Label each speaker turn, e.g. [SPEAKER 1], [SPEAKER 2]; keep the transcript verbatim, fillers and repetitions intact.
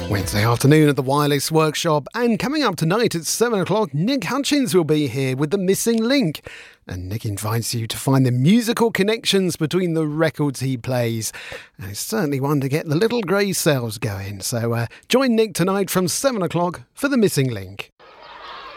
[SPEAKER 1] Wednesday afternoon at the Wireless Workshop, and coming up tonight at seven o'clock, Nick Hutchins will be here with The Missing Link. And Nick invites you to find the musical connections between the records he plays. And it's certainly one to get the little grey cells going. So uh, join Nick tonight from seven o'clock for The Missing Link.